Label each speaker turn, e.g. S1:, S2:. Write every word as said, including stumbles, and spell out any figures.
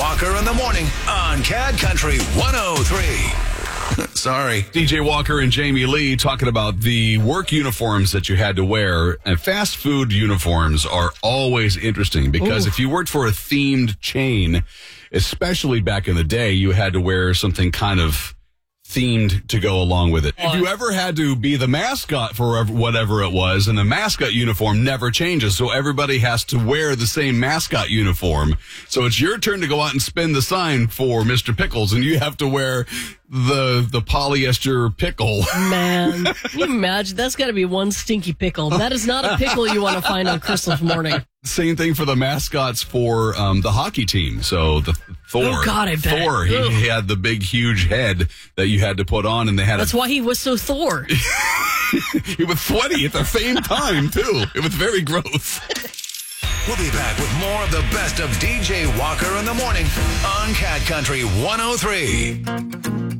S1: Walker in the morning on Cad Country one oh three. Sorry.
S2: D J Walker and Jamie Lee talking about the work uniforms that you had to wear. And fast food uniforms are always interesting because Ooh. if you worked for a themed chain, especially back in the day, you had to wear something kind of themed to go along with it. If you ever had to be the mascot for whatever it was, and the mascot uniform never changes, so everybody has to wear the same mascot uniform. So it's your turn to go out and spin the sign for Mister Pickles, and you have to wear the the polyester pickle.
S3: Man, can you imagine? That's got to be one stinky pickle. That is not a pickle you want to find on Christmas morning.
S2: Same thing for the mascots for um, the hockey team. So the Thor.
S3: Oh, God, I bet.
S2: Thor, he,
S3: Ugh.
S2: he had the big, huge head that you had to put on, and they had
S3: That's
S2: a,
S3: why he was so Thor.
S2: he was sweaty at the same time, too. It was very gross.
S1: We'll be back with more of the best of D J Walker in the morning on Cat Country one oh three.